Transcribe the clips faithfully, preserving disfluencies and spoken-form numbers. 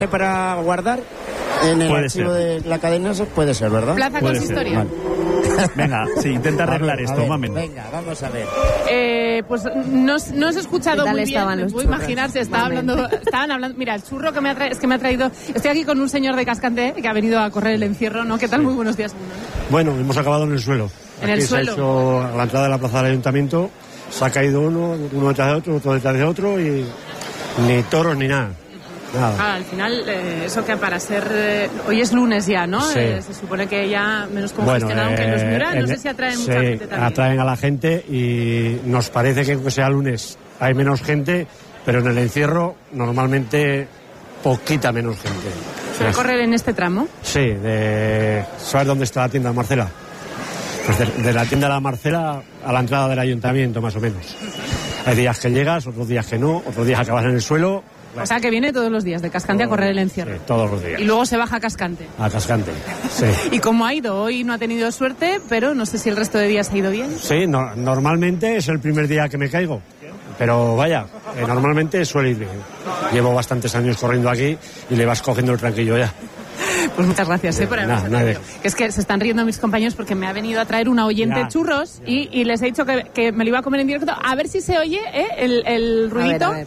para guardar en el puede archivo ser. de la cadena, eso puede ser, ¿verdad? Plaza Puede Consistorio. Vale. Venga, sí, intenta arreglar ver, esto, ver, mamen. Venga, vamos a ver. Eh, pues no, no os he escuchado ¿Qué tal muy bien. estaban Me los puedo churros? imaginar si estaba Mamen. hablando, estaban hablando. Mira, el churro que me ha traído, es que me ha traído. Estoy aquí con un señor de Cascante que ha venido a correr el encierro, ¿no? ¿Qué tal? Muy buenos días. Bueno, hemos acabado en el suelo. En Aquí el se suelo. ha hecho a la entrada de la plaza del ayuntamiento, se ha caído uno, uno detrás de otro, otro detrás de otro y ni toros ni nada. Nada. Ah, al final, eh, eso que para ser... eh, hoy es lunes ya, ¿no? Sí. Eh, se supone que ya menos Bueno, congestionado, aunque en los eh, Miura no en- sé si atraen sí, mucha gente también. atraen a la gente y nos parece que aunque sea lunes hay menos gente, pero en el encierro normalmente poquita menos gente. ¿Suele correr en este tramo? Sí, de... ¿sabes dónde está la tienda Marcela? Pues de, de la tienda de la Marcela a la entrada del ayuntamiento, más o menos. Hay días que llegas, otros días que no, otros días acabas en el suelo. O sea, que viene todos los días de Cascante a correr el encierro. Sí, todos los días. Y luego se baja a Cascante. A Cascante, sí. ¿Y cómo ha ido? Hoy no ha tenido suerte, pero no sé si el resto de días ha ido bien. Sí, no- normalmente es el primer día que me caigo. Pero vaya, eh, normalmente suele ir bien. Llevo bastantes años corriendo aquí y le vas cogiendo el tranquillo ya. Pues muchas gracias eh, por haberme Nada, nada de- Que es que se están riendo mis compañeros porque me ha venido a traer una oyente Ya, churros y, y les he dicho que, que me lo iba a comer en directo. A ver si se oye ¿eh? el, el A ver, ruidito. a ver.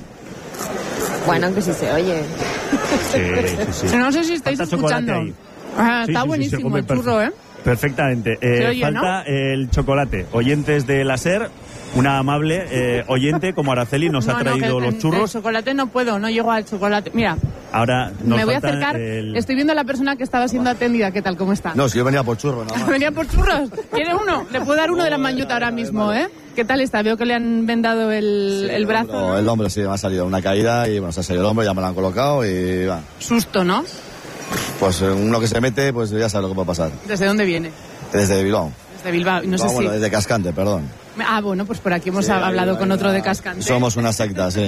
Bueno, que si se oye. Sí, sí, sí. No sé si estáis Falta chocolate escuchando. ahí. Ah, Sí, está sí, sí, se buenísimo come el churro, ¿eh? Perfectamente. Eh, Se oye, falta el chocolate. Oyentes de la SER, una amable eh, oyente como Araceli nos No, ha no, traído que los el- churros. El chocolate no puedo, no llego al chocolate. Mira, Ahora nos me voy a falta acercar. el- Estoy viendo a la persona que estaba siendo atendida. ¿Qué tal? ¿Cómo está? No, si yo venía por churro, nada más. Venía por churros. ¿Quiere uno? Le puedo dar uno de la mañuta ahora mismo, ¿eh? ¿Qué tal está? Veo que le han vendado el, el brazo. No, ¿no? el hombro sí, me ha salido una caída y bueno, se ha salido el hombro, ya me lo han colocado y va. Susto, ¿no? Pues eh, uno que se mete, pues ya sabe lo que puede pasar. ¿Desde dónde viene? Desde Bilbao. Desde Bilbao. Y no sé No, si... bueno, desde Cascante, perdón. Ah, bueno, pues por aquí hemos Sí, hablado ahí, con ahí, otro de ahí. Cascante. Somos una secta, sí.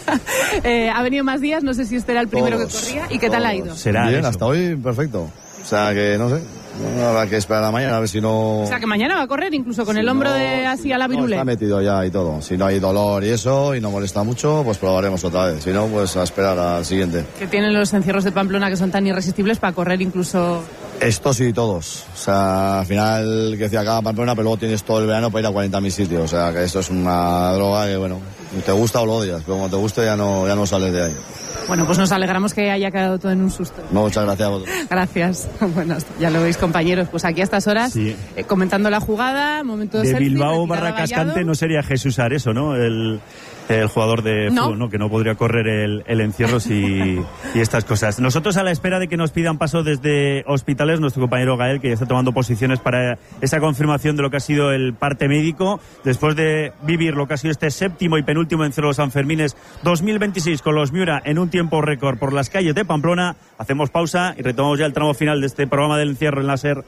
Eh, ha venido más días, no sé si este era el primero Todos, que corría. ¿Y qué tal ha todos. ido? Será Bien, eso. hasta hoy, perfecto. O sea que, no sé, no, habrá que esperar a la mañana a ver si no... O sea, que mañana va a correr incluso con si el hombro no- de así a la no, virule. está metido ya y todo. Si no hay dolor y eso y no molesta mucho, pues probaremos otra vez. Si no, pues a esperar al siguiente. Que tienen los encierros de Pamplona que son tan irresistibles para correr incluso... Estos y todos. O sea, al final, que decía acá Pamplona, pero luego tienes todo el verano para ir a cuarenta mil sitios. O sea, que esto es una droga que, bueno, te gusta o lo odias, pero como te guste ya no, ya no sales de ahí. Bueno, pues nos alegramos que haya quedado todo en un susto. No, muchas gracias a vosotros. Gracias. Bueno, ya lo veis, compañeros. Pues aquí a estas horas, Sí. eh, comentando la jugada, momento de De selfie, Bilbao retirada barra Cascante Vallado. no sería Jesús Areso, ¿no? El, el jugador de No. fútbol, ¿no? Que no podría correr el, el encierro y, y estas cosas. Nosotros a la espera de que nos pidan paso desde Hospitales, nuestro compañero Gael, que ya está tomando posiciones para esa confirmación de lo que ha sido el parte médico, después de vivir lo que ha sido este séptimo y penúltimo encierro de los Sanfermines dos mil veintiséis con los Miura en un tiempo récord por las calles de Pamplona. Hacemos pausa y retomamos ya el tramo final de este programa del encierro en la SER.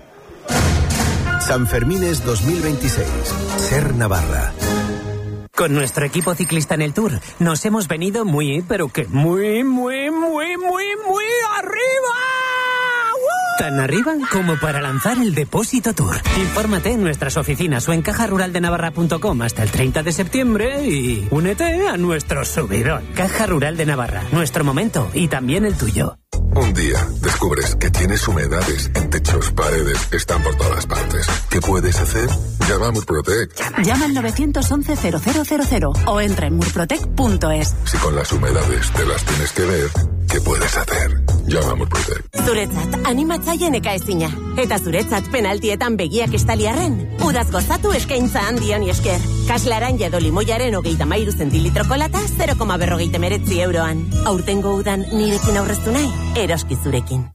Sanfermines dos mil veintiséis. SER Navarra. Con nuestro equipo ciclista en el Tour nos hemos venido muy, pero que muy, muy, muy, muy, muy arriba. ¡Woo! Tan arriba como para lanzar el Depósito Tour. Infórmate en nuestras oficinas o en caja rural de navarra punto com hasta el treinta de septiembre y únete a nuestro subidón. Caja Rural de Navarra, nuestro momento y también el tuyo. Un día descubres que tienes humedades en techos, paredes, están por todas partes. ¿Qué puedes hacer? Llama a Murprotec. Llama al nueve once cero cero cero cero o entra en murprotec punto es. Si con las humedades te las tienes que ver, ¿qué puedes hacer? Llama a Murprotec. Zuretzat animatzaile nekaezina. Eta zuretzat penaltietan begiak estaliarren. Udaz gozatu eskaintza handion esker. Kaslaran edo limoiaren hogeita mairu zentilitroko lata zero koma berrogeita hemeretzi euroan. Aurtengo udan nirekin aurreztu nahi? Eroski zurekin.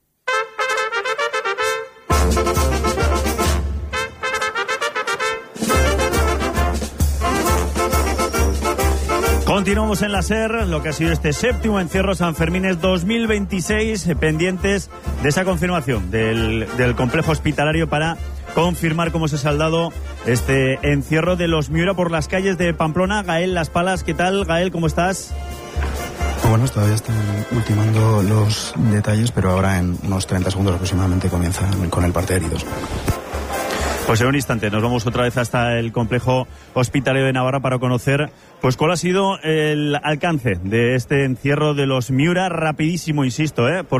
Continuamos en la SER, lo que ha sido este séptimo encierro Sanfermines dos mil veintiséis, eh, pendientes de esa confirmación del, del complejo hospitalario para confirmar cómo se ha saldado este encierro de los Miura por las calles de Pamplona. Gael Las Palas, ¿qué tal? Gael, ¿cómo estás? Bueno, todavía están ultimando los detalles, pero ahora en unos treinta segundos aproximadamente comienzan con el parte de heridos. Pues en un instante nos vamos otra vez hasta el complejo hospitalario de Navarra para conocer pues cuál ha sido el alcance de este encierro de los Miura. Rapidísimo, insisto, ¿eh?